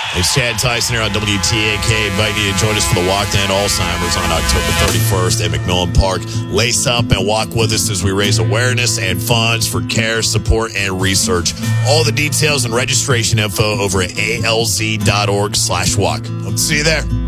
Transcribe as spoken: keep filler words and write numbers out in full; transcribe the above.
It's Chad Tyson here on W T A K, inviting you to join us for the Walk to End Alzheimer's on October thirty-first at McMillan Park. Lace up and walk with us as we raise awareness and funds for care, support, and research. All the details and registration info over at alz.org slash walk. Hope to see you there.